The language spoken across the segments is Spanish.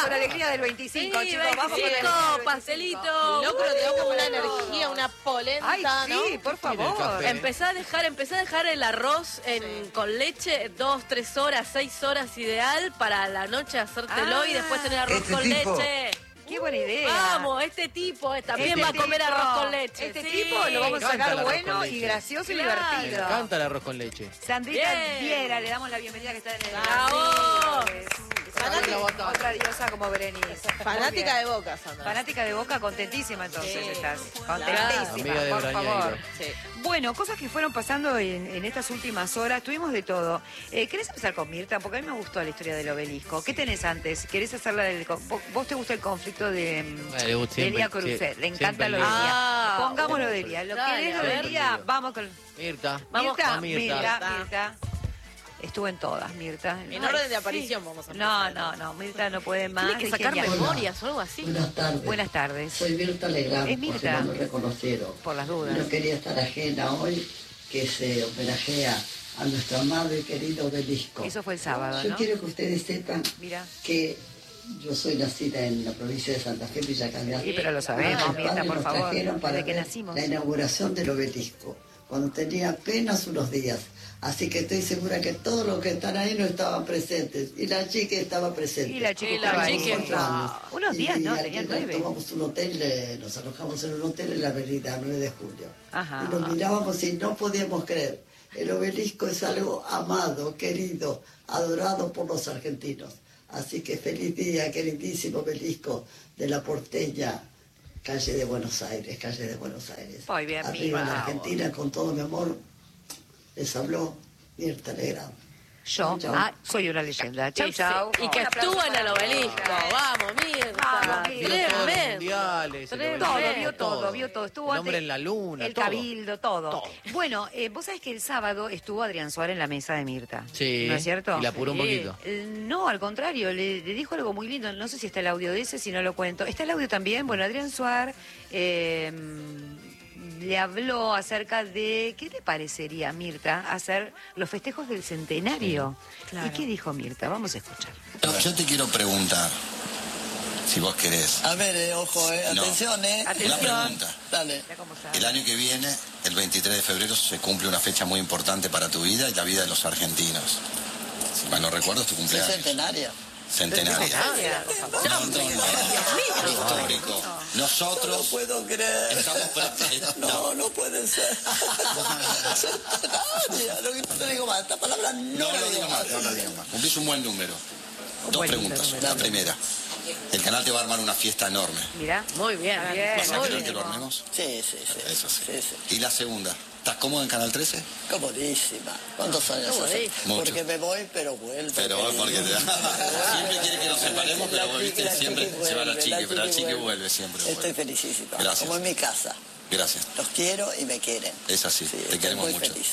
con la alegría del 25, Sí, chicos. Vamos con la alegría del 25. pastelito. Loco, te da como una energía, una polenta, Ay, sí, ¿no? por Tiene el favor. café. Empecé a dejar el arroz con leche 2, 3 horas, 6 horas ideal para la noche hacértelo y después tener arroz con leche. Qué buena idea. Vamos, este tipo también va a comer arroz con leche. Este Sí. tipo lo vamos a Me encanta sacar el arroz bueno con y leche. gracioso y Claro. Me divertido. encanta el arroz con leche. Sandrita Bien. Viera, le damos la bienvenida que está en el... ¡Bravo! Fanática, otra diosa como Berenice. Fanática de Boca, Sandra. Fanática de Boca, contentísima entonces Sí. estás. Amiga Contentísima, de por Brañeiro. favor. Sí. Bueno, cosas que fueron pasando en estas últimas horas, tuvimos de todo. ¿Querés empezar con Mirta? Porque a mí me gustó la historia del obelisco. ¿Qué tenés antes? ¿Querés hacerla del... ¿Vos te gusta el conflicto de siempre, Elia Cruzet? sí, Le encanta siempre lo de Elia. Elia. Pongamos lo de Elia. ¿Lo Dale, querés lo a de ver. Elia? Vamos con... Mirta. Vamos Mirta, con Mirta. Mirta. Estuvo en todas, Mirta. En orden de aparición vamos a empezar. No, Mirta no puede más. Tiene que sacar Genial. memorias o algo así. Buenas tardes. Buenas tardes. Soy Mirta Legrand, Es Mirta. por si no me reconocieron. Por las dudas. No quería estar ajena hoy, que se homenajea a nuestro amado y querido obelisco. Eso fue el sábado, Yo ¿no? quiero que ustedes sepan Mira. que yo soy nacida en la provincia de Santa Fe, Villa Cañar. Sí, pero lo sabemos, Mis Mirta, padres por nos favor, trajeron para desde que ver nacimos. la inauguración del obelisco, cuando tenía apenas unos días. Así que estoy segura que todos los que están ahí no estaban presentes. Y la chica estaba presente. Y la chica Y la estaba chica ahí. estaba. Unos días, ¿no? al Tenía final 9. tomamos un hotel, nos alojamos en un hotel en la avenida 9 de julio. Ajá. Y nos mirábamos y no podíamos creer. El obelisco es algo amado, querido, adorado por los argentinos. Así que feliz día, queridísimo obelisco de la porteña, calle de Buenos Aires, calle de Buenos Aires. Muy bien, Arriba Mirta. la Argentina, con todo mi amor, les habló Mirta Legrand. Yo Chau. soy una leyenda. Chau, Y sí, chau. y que Un aplauso estuvo en para el obelisco. Mirta. Vamos, Mirta. Vamos, Mirta. Tremendo. Mundiales, el Tremendo. Todo, obelisco, vio todo, vio todo. Estuvo El hombre antes- en la luna, El todo. cabildo, todo. Todo. Bueno, vos sabés que el sábado estuvo Adrián Suárez en la mesa de Mirta. Sí. ¿No es cierto? Y la apuró un Sí. poquito. No, al contrario, le dijo algo muy lindo. No sé si está el audio de ese, si no lo cuento. ¿Está el audio también? Bueno, Adrián Suárez le habló acerca de qué le parecería a Mirta hacer los festejos del centenario. ¿Y qué dijo Mirta? Vamos a escuchar. Yo te quiero preguntar, si vos querés. A ver, ojo, No. atención, Atención. Una pregunta. Dale. Ya como sabe. El año que viene, el 23 de febrero, se cumple una fecha muy importante para tu vida y la vida de los argentinos. Si mal no recuerdo, es tu ¿Es cumpleaños. centenaria? Centenaria. Histórico. No Nosotros puedo creer. estamos presentes. No puede ser. Centenaria. Lo que no te digo más. Esta palabra no No la lo digo digo más, no lo digo más. Cumplís un buen número. Dos buen preguntas. número. La primera. El canal te va a armar una fiesta enorme. Mirá. Muy bien. Bien, ¿Vas a muy querer bien. que lo armemos? Sí. Eso sí. Sí. Y la segunda. ¿Estás cómodo en Canal 13? Comodísima. ¿Cuántos años hace? Comodísima. Mucho. Porque me voy, pero vuelvo. Pero vos, porque siempre quiere que nos separemos, pero vos viste, siempre se va la chique, pero la chique vuelve siempre. Estoy vuelve. felicísima. Gracias. Como en mi casa. Gracias. Los quiero y me quieren. Es así, Sí, te estoy queremos muy mucho. feliz.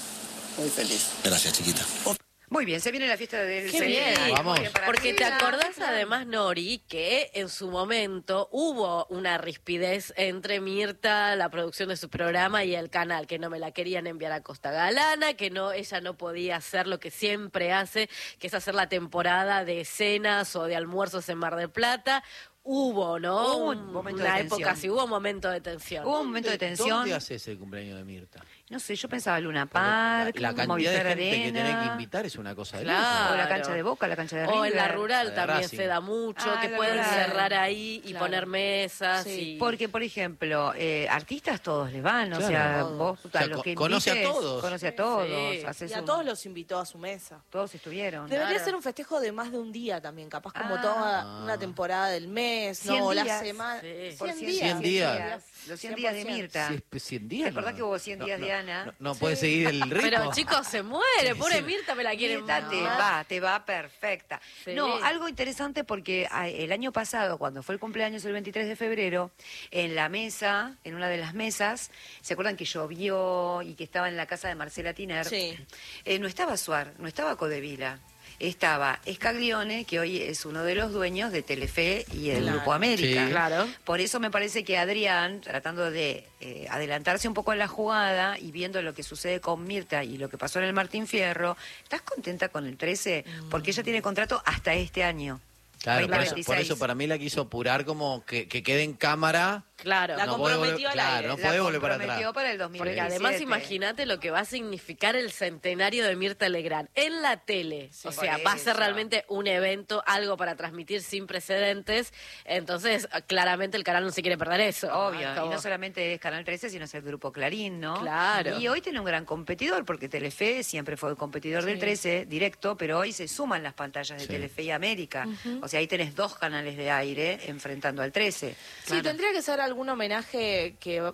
Muy feliz. Gracias, chiquita. Muy bien, se viene la fiesta del Qué bien. centenario. Vamos. Muy bien para Porque te Mirta. acordás además, Nori, que en su momento hubo una rispidez entre Mirta, la producción de su programa, y el canal, que no me la querían enviar a Costa Galana, que no, ella no podía hacer lo que siempre hace, que es hacer la temporada de cenas o de almuerzos en Mar del Plata. Hubo, ¿no? Hubo un momento una de época tensión. así, hubo un momento de tensión. Hubo un momento de tensión. ¿Dónde haces el cumpleaños de Mirta? No sé, yo pensaba Luna Park, La cantidad de Movistar gente que Arena, tenés que invitar es una cosa de Claro. o la cancha de Boca, la cancha de River. O en la rural La de también Racing. se da mucho, Ah, que la pueden rural. cerrar ahí y Claro. poner mesas. Sí. Y... Porque, por ejemplo, artistas todos les van, o Claro. sea, Todos. vos O sea, a los que conoce a invites, todos. conoce a todos, Sí. haces Y a un- todos los invitó a su mesa. todos estuvieron. Debería Claro. ser un festejo de más de un día también, capaz como Ah. toda una temporada del mes, 100 no, días. la semana. Sí. Por 100 100 días. 100 días. Los 100 días de 100%. Mirta. Si es 100 días. ¿Te acordás que hubo 100 días de Ana? No puede seguir el ritmo. Pero chicos, se muere, pobre Mirta me la quieren Mirta más. te va perfecta. Sí. No, algo interesante porque el año pasado, cuando fue el cumpleaños el 23 de febrero, en la mesa, en una de las mesas, ¿se acuerdan que llovió y que estaba en la casa de Marcela Tiner? Sí. No estaba Suar, no estaba Codevila. Estaba Escaglione, que hoy es uno de los dueños de Telefe y el Claro. Grupo América. Sí. Claro. Por eso me parece que Adrián, tratando de adelantarse un poco en la jugada y viendo lo que sucede con Mirta y lo que pasó en el Martín Fierro, ¿estás contenta con el 13? Porque ella tiene contrato hasta este año. Claro, por 2026. eso para mí la quiso apurar como que quede en cámara. Claro. La No puede comprometió volver- al claro, aire. no La puede volver para comprometió atrás. para el Porque 2027. además imagínate lo que va a significar el centenario de Mirta Legrand en la tele. O sea, por va a ser eso. realmente un evento, algo para transmitir sin precedentes. Entonces, claramente el canal no se quiere perder eso. Obvio, Como- y no solamente es Canal 13, sino es el Grupo Clarín, ¿no? Claro. Y hoy tiene un gran competidor, porque Telefe siempre fue el competidor del 13, directo, pero hoy se suman las pantallas de Sí. Telefe y América. O sea, ahí tenés 2 canales de aire enfrentando al 13. Sí, tendría que ser algún homenaje que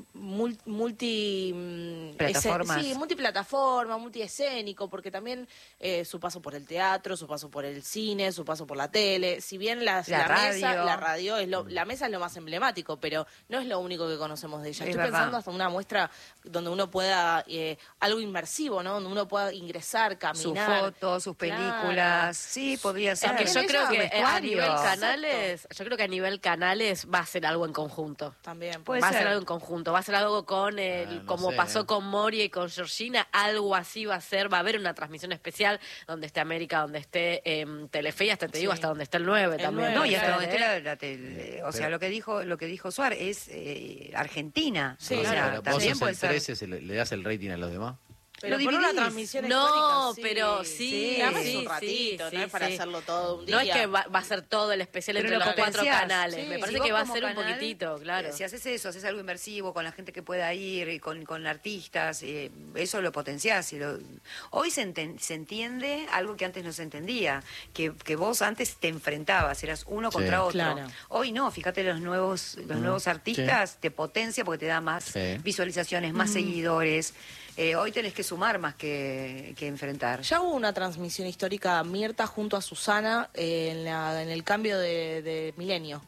Plataformas. Sí, multiplataforma, multiescénico, porque también su paso por el teatro, su paso por el cine, su paso por la tele. Si bien La mesa, radio. la radio es la mesa es lo más emblemático, pero no es lo único que conocemos de ella. Es Estoy verdad. pensando hasta una muestra donde uno pueda algo inmersivo, ¿no? Donde uno pueda ingresar, Sus caminar. fotos, sus Claro. películas, sí, podría ser. Es que yo creo Su que a vestuario. nivel canales, yo creo que a nivel canales va a ser algo en conjunto. También. Puede Va a ser. ser algo en conjunto, va a ser algo con no como sé, pasó con Moria y con Georgina, algo así va a ser, va a haber una transmisión especial donde esté América, donde esté Telefe y hasta te digo Sí. hasta donde está el 9 El también. 9, No, y hasta claro. donde esté la tele. O sea, lo que dijo Suar es Argentina. Sí, o claro, sea, Pero vos también sos puede el ser. 13, le das el rating a los demás. Pero Lo por una dividís. transmisión No, histórica, sí. pero sí, Dame sí, un ratito, sí, no es para sí. hacerlo todo un día. No es que va a ser todo el especial Pero entre lo los 4 potenciás. canales. Sí. Me Si parece vos que va a como ser un canal, poquitito, claro. Si haces eso, haces algo inmersivo con la gente que pueda ir y con artistas, eso lo potenciás. Hoy se entiende algo que antes no se entendía, que vos antes te enfrentabas, eras uno Sí. contra otro. Claro. Hoy no, fíjate los nuevos artistas, te potencia porque te da más Sí. visualizaciones, más seguidores. Hoy tenés que sumar más que enfrentar. Ya hubo una transmisión histórica Mirta junto a Susana en el cambio de milenio.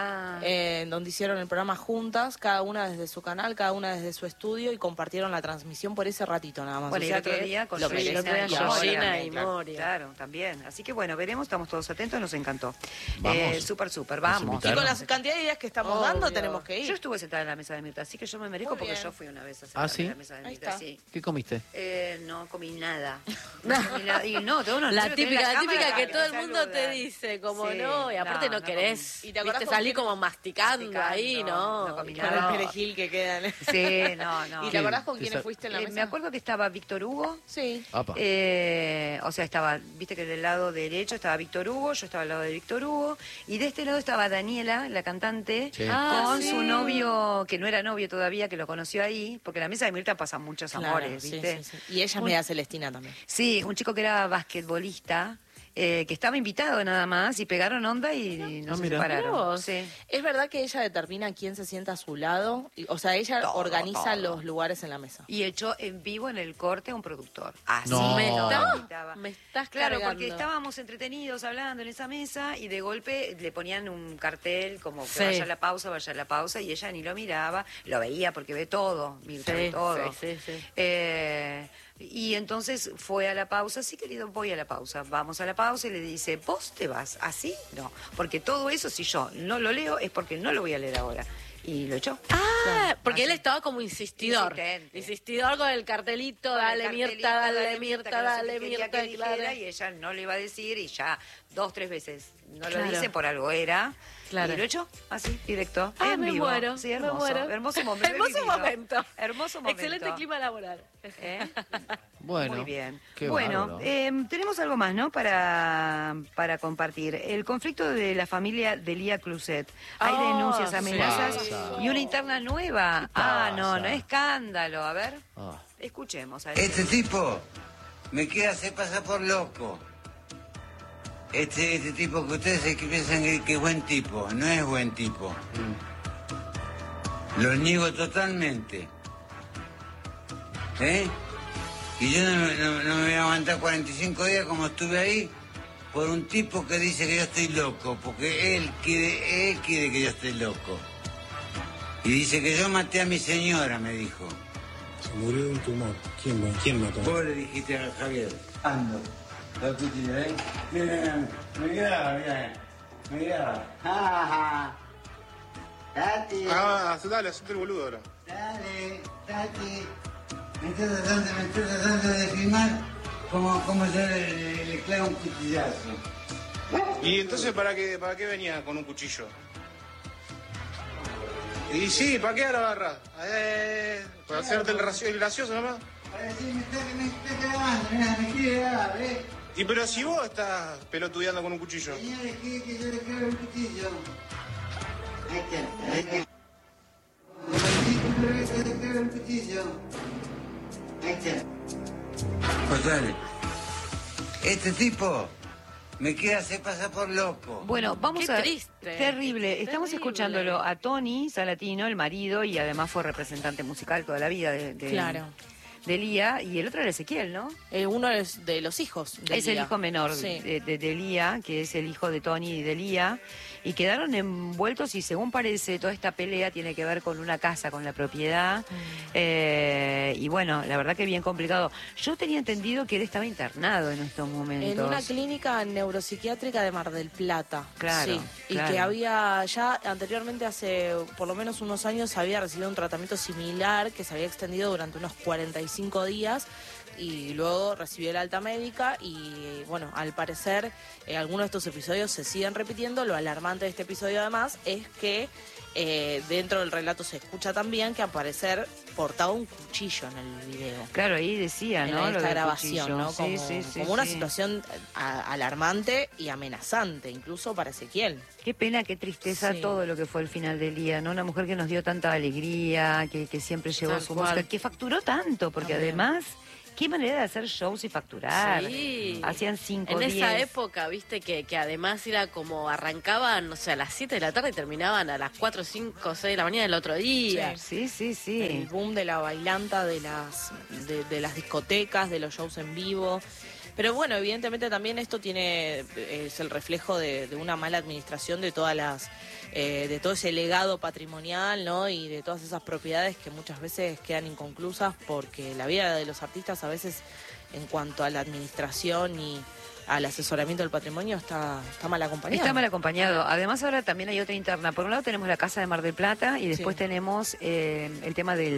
Donde hicieron el programa juntas, cada una desde su canal, cada una desde su estudio y compartieron la transmisión por ese ratito nada más. Bueno, O y sea el otro que día con lo Georgina merecen. y Y ahora, Georgina y claro, Moria. Claro, también. Así que bueno, veremos, estamos todos atentos, nos encantó. Vamos. Súper, Nos vamos. Y invitaron. con la cantidad de ideas que estamos dando Obvio. tenemos que ir. Yo estuve sentada en la mesa de Mirta, así que yo me merezco Muy porque bien. yo fui una vez a sentarme ¿sí? en la mesa de Ahí Mirta, está. sí. ¿Qué comiste? No comí nada. No comí nada. Y no, tengo unos La nervios de tener típica cámara que para todo el me mundo te saludan. dice, como Sí, no, y aparte no, no querés, comí. ¿Y te acordás viste, con salí quién? como masticando ahí, ¿no? no comí Con nada. el perejil que quedan. Sí, no. ¿Y te acordás con ¿Qué quiénes sa- fuiste en la mesa? Me acuerdo que estaba Víctor Hugo. Sí. Apa. O sea, viste que del lado derecho estaba Víctor Hugo, yo estaba al lado de Víctor Hugo, y de este lado estaba Daniela, la cantante, Sí. con sí. su novio, que no era novio todavía, que lo conoció ahí, porque en la mesa de Mirta pasan muchos Claro, amores, sí, ¿viste? sí, sí. Y ella es media Celestina también. Sí, un chico que era basquetbolista, que estaba invitado nada más, y pegaron onda y no se mira. Mirá separaron. vos. Sí. ¿Es verdad que ella determina quién se sienta a su lado? O sea, ella Todo, organiza todo. los lugares en la mesa. Y echó en vivo en el corte a un productor. Así No. Me invitaba. estás Claro, cargando. porque estábamos entretenidos hablando en esa mesa y de golpe le ponían un cartel como que Sí. vaya a la pausa, y ella ni lo miraba, lo veía porque ve todo, Mirta ve Sí, todo. sí. Y entonces fue a la pausa, sí querido, voy a la pausa, vamos a la pausa, y le dice, ¿vos te vas así? No, porque todo eso si yo no lo leo es porque no lo voy a leer ahora. Y lo echó. Ah, porque Así. él estaba como insistidor. Insistente. Insistidor con el cartelito, Con el dale cartelito, Mirta, dale que Mirta, no sé dale qué quería Mirta, que dijera, claro. y ella no le iba a decir, y ya 2-3 veces no Claro. lo dice, por algo era. Claro. Y lo echó así, directo. Ah, en me vivo. muero, Sí, me hermoso. muero. Hermoso momento. Hermoso vivido. momento. Hermoso momento. Excelente clima laboral. ¿Eh? Bueno. Muy bien. qué Bueno, bárbaro. tenemos algo más, ¿no? Para compartir. El conflicto de la familia de Lía Cluset. Hay Ah, denuncias, sí. amenazas Pasa. y una interna nueva. pasa? No, escándalo. A ver, Ah. escuchemos. A Este tipo me quiere hacer pasar por loco. Este tipo que ustedes que piensan que es buen tipo, no es buen tipo. Lo niego totalmente. ¿Eh? Y yo no me voy a aguantar 45 días como estuve ahí por un tipo que dice que yo estoy loco, porque él quiere que yo esté loco. Y dice que yo maté a mi señora, me dijo. Se murió de un tumor. ¿Quién mató? Vos le dijiste a Javier. Ando. La cuchilla, ¿eh? Mira, me graba. Ja. Tati. Dale, hacete el boludo ahora. Dale, Tati. Me estoy tratando de filmar como yo le clavo un cuchillazo. ¿Y entonces para qué venía con un cuchillo? Y sí, ¿para qué a la barra? ¿Para hacerte el gracioso nomás? Para decirme me está grabando, mirá, me quiere grabar, Y pero si vos estás pelotudeando con un cuchillo. Señores, que yo le clavo el cuchillo. Ahí está. José, este tipo me quiere hacer pasar por loco. Bueno, vamos Qué a... triste. Terrible. Estamos Terrible. escuchándolo a Tony Salatino, el marido, y además fue representante musical toda la vida Claro. de Lía, y el otro era Ezequiel, ¿no? Uno es de los hijos de Es el Lía. hijo menor Sí. de Lía, que es el hijo de Tony y de Lía, y quedaron envueltos, y según parece, toda esta pelea tiene que ver con una casa, con la propiedad, y bueno, la verdad que bien complicado. Yo tenía entendido que él estaba internado en estos momentos. En una clínica neuropsiquiátrica de Mar del Plata. Claro, Sí, y claro. que había ya anteriormente, hace por lo menos unos años, había recibido un tratamiento similar que se había extendido durante unos 45 días y luego recibió el alta médica y bueno, al parecer algunos de estos episodios se siguen repitiendo. Lo alarmante de este episodio además es que dentro del relato se escucha también que al parecer portaba un cuchillo en el video. Claro, ahí decía, En ¿no? Lo esta del grabación, cuchillo. ¿no? Como, Sí, como una sí. situación alarmante y amenazante, incluso para Ezequiel. Qué pena, qué tristeza Sí. todo lo que fue el final del día, ¿no? Una mujer que nos dio tanta alegría, que siempre llevó Tal su cual. música, que facturó tanto, porque También. además, qué manera de hacer shows y facturar. Sí. Hacían 5, En 10. esa época, viste, que además era como arrancaban, no sé, a las 7 de la tarde y terminaban a las 4, 5, 6 de la mañana del otro día. Sí, sí, El sí. boom de la bailanta, de las discotecas, de los shows en vivo. Pero bueno, evidentemente también esto es el reflejo de una mala administración de todas de todo ese legado patrimonial, ¿no? Y de todas esas propiedades que muchas veces quedan inconclusas porque la vida de los artistas a veces, en cuanto a la administración y al asesoramiento del patrimonio, está mal acompañado. Está mal acompañado. Además, ahora también hay otra interna. Por un lado tenemos la Casa de Mar del Plata y después Sí. tenemos el tema de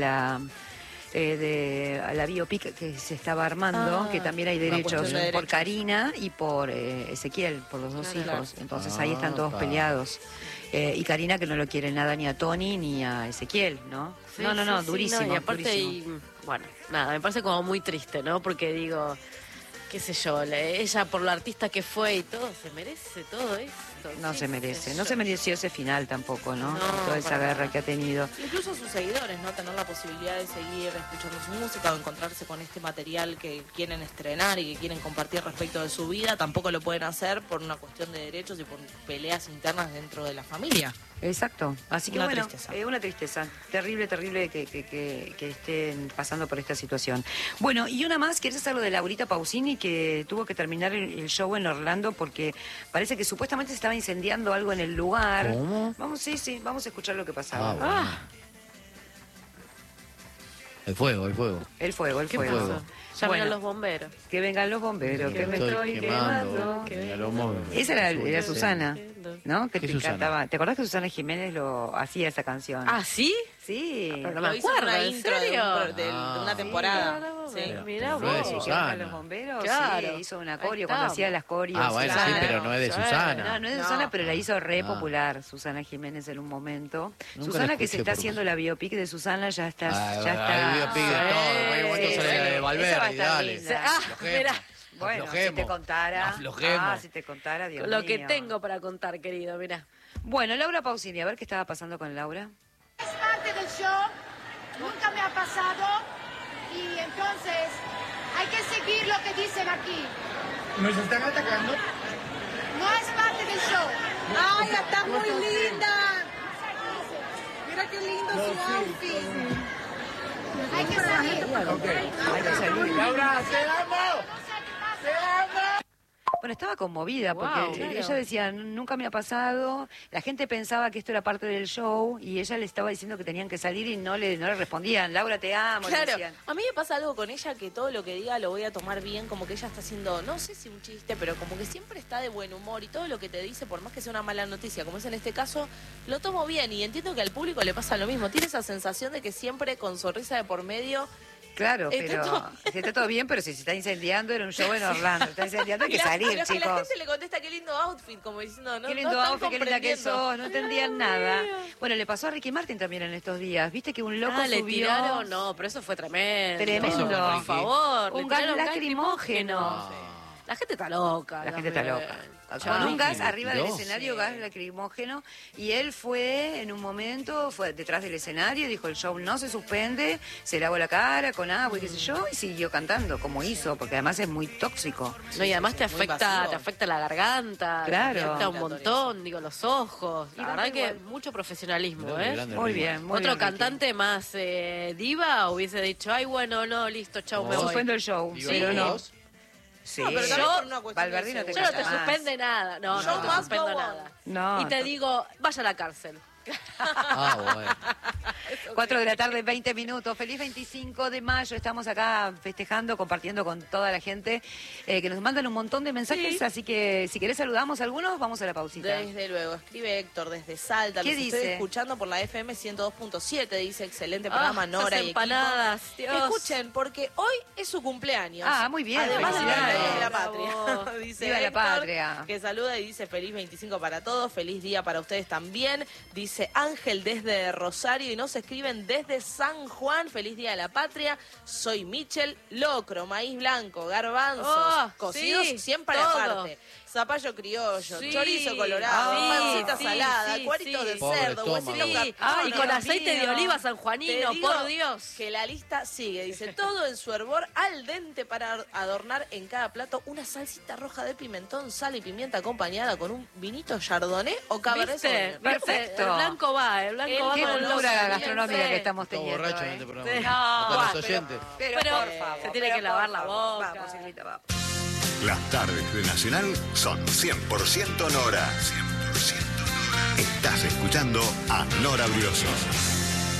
la biopic que se estaba armando, que también hay una derechos cuestión de por derechos. Karina y por Ezequiel, por los dos Claro, hijos. claro. Entonces ahí están todos Ah, peleados. Y Karina que no lo quiere nada ni a Tony ni a Ezequiel, ¿no? Sí, no, sí, durísimo. no, y aparte, durísimo. bueno, nada, me parece como muy triste, ¿no? Porque digo, qué sé yo, ella por lo artista que fue y todo, ¿se merece todo esto? No ¿Qué se sé merece. yo? No se mereció ese final tampoco, ¿no? No, Toda esa para guerra nada. que ha tenido. Incluso sus seguidores, ¿no? Tener la posibilidad de seguir escuchando su música o encontrarse con este material que quieren estrenar y que quieren compartir respecto de su vida, tampoco lo pueden hacer por una cuestión de derechos y por peleas internas dentro de la familia. Exacto. Así que Una bueno, tristeza. una tristeza. Terrible, terrible que estén pasando por esta situación. Bueno, y una más, ¿quieres hacer lo de Laurita Pausini, que tuvo que terminar el show en Orlando porque parece que supuestamente se estaba incendiando algo en el lugar? ¿Cómo? Vamos a escuchar lo que pasaba. Bueno. El fuego. El fuego, el ¿Qué fuego. pasó? Llamen Bueno, a los bomberos. que vengan los bomberos, que me estoy quemando. Mira, lo mueve. Esa era Susana, ¿no? Que ¿Qué te Susana? cantaba. ¿Te acordás que Susana Jiménez lo hacía esa canción? ¿Ah, sí? Sí. Pero no Lo me hizo en acuerdo, una ¿en intro de, serio? de una Ah. temporada. Sí, Sí. mirá Pero no es vos. Sí, que Susana. vengan los bomberos, Claro. sí, hizo una Ahí coreo cuando estamos. hacía las coreos. Ah, bueno, sí, Susana. pero no es de Sí. Susana. No, no es de No. Susana, pero la hizo re Ah. popular Susana Jiménez en un momento. Nunca Susana la que se escuché, está por haciendo la biopic de Susana ya está. Ah, ya está. hay biopic de todo. En cualquier momento Sí, sale sí. de Esa va a Valverde, estar dale. linda. Aflojemos. mirá. Bueno, si Aflojemos. te contara. Aflojemos. Ah, si te contara, Dios Lo que mío. tengo para contar, querido, mirá. Bueno, Laura Pausini, a ver qué estaba pasando con Laura. Es parte del show, nunca me ha pasado y entonces hay que seguir lo que dicen aquí. ¿Nos están atacando? No es parte del show. ¡Ay, está muy linda! Mira qué lindo su outfit. Hay que salir. Hay que salir. ¡Laura, te amo! ¡Te amo! Bueno, estaba conmovida porque Wow, claro. ella decía, nunca me ha pasado, la gente pensaba que esto era parte del show y ella le estaba diciendo que tenían que salir y no le respondían, Laura te amo, le Claro, decían. a mí me pasa algo con ella que todo lo que diga lo voy a tomar bien, como que ella está haciendo, no sé si un chiste, pero como que siempre está de buen humor y todo lo que te dice, por más que sea una mala noticia, como es en este caso, lo tomo bien y entiendo que al público le pasa lo mismo. Tiene esa sensación de que siempre con sonrisa de por medio Claro, pero si está todo bien, pero si se está incendiando, era un show en Orlando. Está incendiando, hay que salir, pero chicos. que la gente le contesta qué lindo outfit, como diciendo, no, Qué lindo no están outfit, qué linda que comprendiendo. sos, no entendían nada. Bueno, le pasó a Ricky Martin también en estos días. Viste que un loco le subió... tiraron, no, pero eso fue tremendo. Tremendo. Por favor. Un le gas tiraron lacrimógeno. La gente está loca. La gente está loca. Con un gas arriba del escenario, gas lacrimógeno, y él fue en un momento, fue detrás del escenario, dijo el show no se suspende, se lavó la cara con agua y qué sé yo, y siguió cantando como hizo, porque además es muy tóxico. No, y además te afecta la garganta, Claro. te afecta un montón, digo, los ojos. La verdad que mucho profesionalismo, ¿eh? Muy bien, muy Otro bien, cantante más diva hubiese dicho, ay, bueno, no, listo, chau, me voy. Suspendo el show. Sí. Pero no. Sí. No, pero también por una cuestión Valverdino de te Yo no te canta más. suspende nada. No, no te más suspendo go on. nada. No, Y te digo, vaya a la cárcel. Bueno. 4 de la tarde, 20 minutos. Feliz 25 de mayo. Estamos acá festejando, compartiendo con toda la gente que nos mandan un montón de mensajes. Sí. Así que si querés saludamos a algunos, vamos a la pausita. Desde luego, escribe Héctor desde Salta. ¿Qué Los dice? estoy escuchando por la FM 102.7. Dice, excelente programa, Nora esas y empanadas, equipo. Dios. Escuchen, porque hoy es su cumpleaños. Ah, muy bien, Además del felicidades. Día de la Bravo. Patria. Dice Viva la Héctor, patria. que saluda y dice feliz 25 para todos, feliz día para ustedes también. Dice Ángel desde Rosario y nos escriben desde San Juan, feliz día de la patria. Soy Michel, locro, maíz blanco, garbanzos, cocidos sí, siempre todo. aparte. Zapallo criollo, Sí. chorizo colorado, Sí, pancita sí, salada, sí, cuaritos sí. de Pobre cerdo, estómago. huesitos Sí. capaz. Y con aceite de oliva sanjuanino, Te digo por Dios. que la lista sigue. Dice, todo en su hervor al dente para adornar en cada plato una salsita roja de pimentón, sal y pimienta acompañada con un vinito chardonnay o cabernet ¿Viste? sauvignon. Perfecto. El blanco va, el blanco va Qué con el cultura loco. gastronómica que estamos Todo teniendo. borracho en este programa. Sí. Hasta No, los pero- oyentes. Pero, Pero por favor, se tiene pero que lavar por la favor. boca. Vamos, Silvita, vamos. Las tardes de Nacional son 100% Nora. 100% Nora. Estás escuchando a Nora Brioso.